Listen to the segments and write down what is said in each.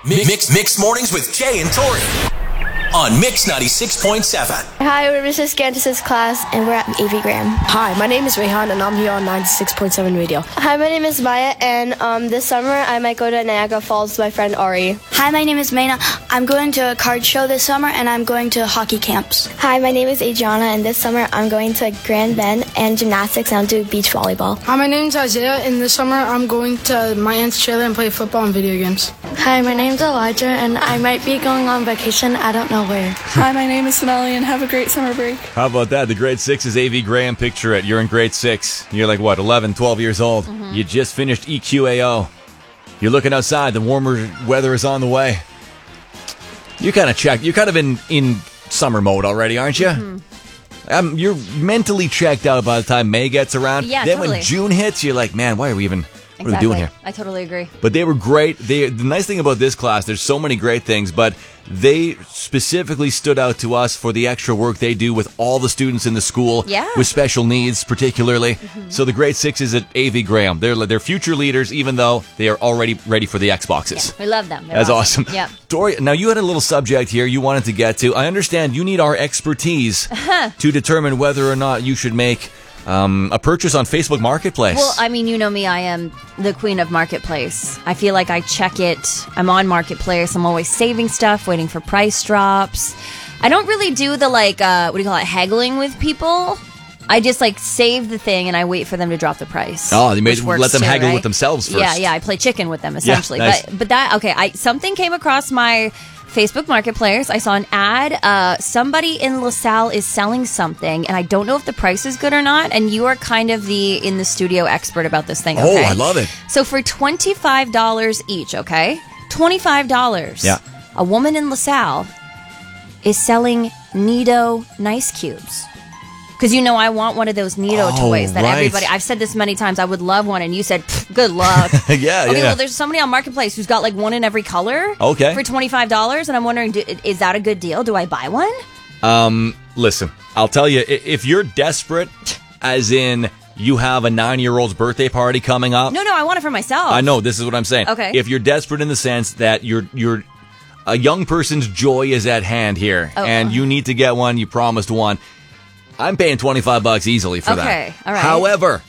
Mixed Mornings with Jay and Tori on Mix 96.7. Hi, we're Mrs. Gantis' class, and we're at AV Graham. Hi, my name is Rehan, and I'm here on 96.7 Radio. Hi, my name is Maya, and this summer I might go to Niagara Falls with my friend Ari. Hi, my name is Maina. I'm going to a card show this summer, and I'm going to hockey camps. Hi, my name is Adriana, and this summer I'm going to Grand Bend and gymnastics, and I'll do beach volleyball. Hi, my name is Isaiah, and this summer I'm going to my aunt's trailer and play football and video games. Hi, my name's Elijah, and I might be going on vacation. I don't know where. Hi, my name is Sonali, and have a great summer break. How about that? The grade 6's AV Graham. Picture it. You're in grade 6. You're like, what, 11, 12 years old. Mm-hmm. You just finished EQAO. You're looking outside. The warmer weather is on the way. You kind of checked. You're kind of in summer mode already, aren't you? Mm-hmm. You're mentally checked out by the time May gets around. Yeah, then totally. when June hits, you're like, man, why are we even... What are we doing here? I totally agree. But they were great. The nice thing about this class, there's so many great things, but they specifically stood out to us for the extra work they do with all the students in the school with special needs, particularly. Mm-hmm. So the grade 6s at AV Graham, they're future leaders, even though they are already ready for the Xboxes. Yeah, we love them. That's awesome. Yeah. Dory, now you had a little subject here you wanted to get to. I understand you need our expertise to determine whether or not you should make a purchase on Facebook Marketplace. Well, I mean, you know me, I am the queen of Marketplace. I feel like I check it. I'm on Marketplace. I'm always saving stuff, waiting for price drops. I don't really do the, haggling with people. I just, save the thing and I wait for them to drop the price. Oh, you let them haggle with themselves first. Yeah, I play chicken with them, essentially. Yeah, nice. But that, okay, something came across my Facebook Marketplace. I saw an ad. Somebody in LaSalle is selling something, and I don't know if the price is good or not. And you are kind of the in the studio expert about this thing. Okay? Oh, I love it. So for $25 each, okay, $25. Yeah. A woman in LaSalle is selling Nido Nice Cubes. Because I want one of those Nido toys that everybody... I've said this many times. I would love one, and you said, good luck. Yeah. Well, there's somebody on Marketplace who's got one in every color. Okay. For $25, and I'm wondering, is that a good deal? Do I buy one? Listen, I'll tell you, if you're desperate, as in you have a 9-year-old's birthday party coming up... No, I want it for myself. I know, this is what I'm saying. Okay. If you're desperate in the sense that you're a young person's joy is at hand here, and you need to get one, you promised one... I'm paying $25 easily for that. Okay, all right. However,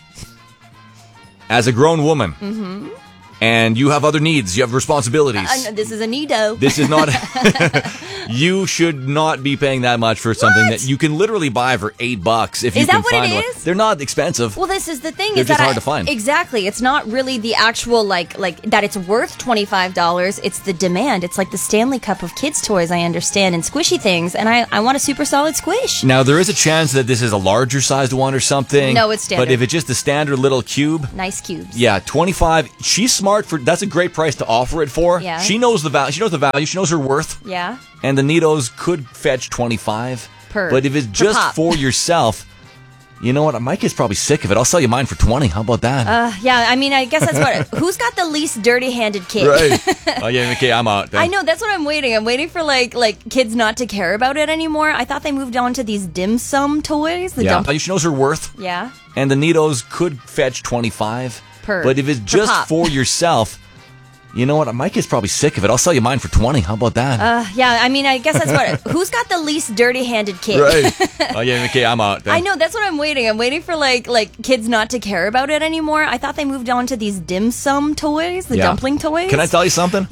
as a grown woman, and you have other needs, you have responsibilities. This is a Nido. This is not... You should not be paying that much for something that you can literally buy for $8 if you can find one. They're not expensive. Well, this is the thing. They're is just that hard to find. Exactly. It's not really the actual, that it's worth $25. It's the demand. It's like the Stanley Cup of kids' toys, I understand, and squishy things, and I want a super solid squish. Now, there is a chance that this is a larger sized one or something. No, it's standard. But if it's just a standard little cube... Nice cubes. Yeah, 25. She's smart for... That's a great price to offer it for. Yeah. She knows the value. She knows the value. She knows her worth. Yeah. And the Nidos could fetch 25. But if it's just for yourself, you know what? My kid's probably sick of it. I'll sell you mine for 20. How about that? Yeah, I mean, I guess that's what... Who's got the least dirty-handed kid? Right. Oh, yeah, okay, I'm out then. I know, that's what I'm waiting. I'm waiting for, kids not to care about it anymore. I thought they moved on to these dim sum toys. She knows her worth. Yeah. And the Nidos could fetch 25. But if it's just for yourself... You know what? My kid's probably sick of it. I'll sell you mine for 20. How about that? Yeah, I mean, I guess that's what... Who's got the least dirty-handed kid? Right. Oh, yeah, okay, I'm out then. I know, that's what I'm waiting. I'm waiting for, kids not to care about it anymore. I thought they moved on to these dim sum toys, the dumpling toys. Can I tell you something?